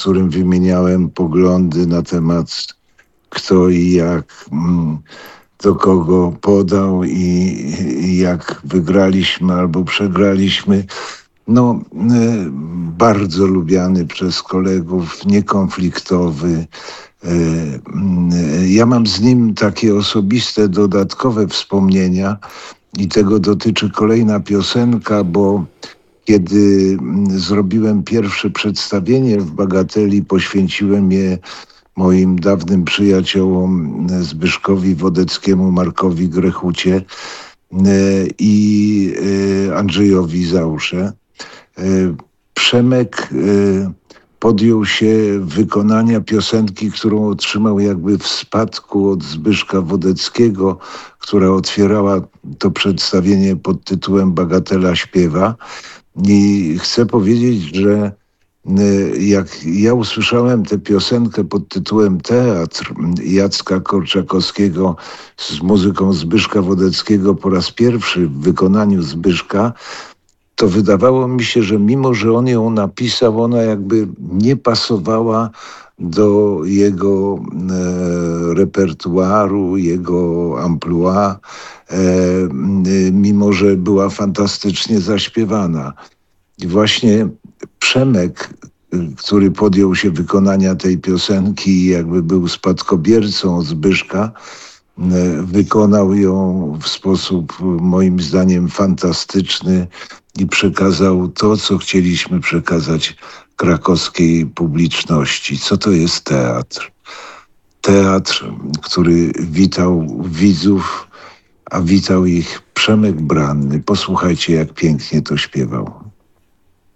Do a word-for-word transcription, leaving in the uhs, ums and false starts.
którym wymieniałem poglądy na temat kto i jak mm, do kogo podał i, i jak wygraliśmy albo przegraliśmy. No, y, bardzo lubiany przez kolegów, niekonfliktowy. Y, y, Ja mam z nim takie osobiste, dodatkowe wspomnienia i tego dotyczy kolejna piosenka, bo kiedy mm, zrobiłem pierwsze przedstawienie w Bagateli, poświęciłem je moim dawnym przyjaciołom mm, Zbyszkowi Wodeckiemu, Markowi Grechucie y, i y, Andrzejowi Zausze. Y, Przemek y, podjął się wykonania piosenki, którą otrzymał jakby w spadku od Zbyszka Wodeckiego, która otwierała to przedstawienie pod tytułem Bagatela śpiewa. I chcę powiedzieć, że y, jak ja usłyszałem tę piosenkę pod tytułem Teatr Jacka Korczakowskiego z muzyką Zbyszka Wodeckiego po raz pierwszy w wykonaniu Zbyszka, to wydawało mi się, że mimo, że on ją napisał, ona jakby nie pasowała do jego e, repertuaru, jego amplua, e, mimo że była fantastycznie zaśpiewana. I właśnie Przemek, y, który podjął się wykonania tej piosenki i jakby był spadkobiercą Zbyszka, y, wykonał ją w sposób y, moim zdaniem fantastyczny i przekazał to, co chcieliśmy przekazać krakowskiej publiczności. Co to jest teatr? Teatr, który witał widzów, a witał ich Przemek Branny. Posłuchajcie, jak pięknie to śpiewał.